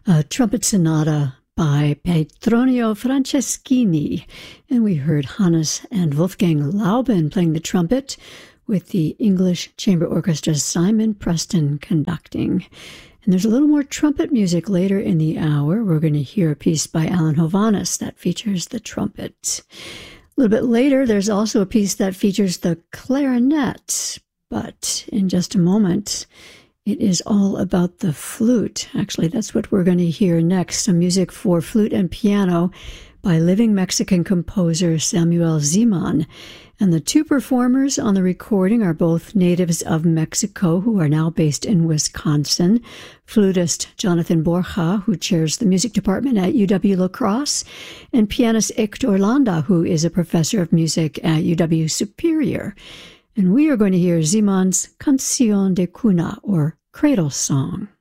A trumpet sonata by Petronio Franceschini, and we heard Hannes and Wolfgang Lauben playing the trumpet with the English Chamber Orchestra's Simon Preston conducting. And there's a little more trumpet music later in the hour. We're going to hear a piece by Alan Hovhaness that features the trumpet. A little bit later, there's also a piece that features the clarinet, but in just a moment, it is all about the flute. Actually, that's what we're going to hear next, some music for flute and piano by living Mexican composer Samuel Ziman. And the two performers on the recording are both natives of Mexico who are now based in Wisconsin. Flutist Jonathan Borja, who chairs the music department at UW-La Crosse, and pianist Hector Landa, who is a professor of music at UW Superior. And we are going to hear Ziman's Canción de Cuna, or Cradle Song.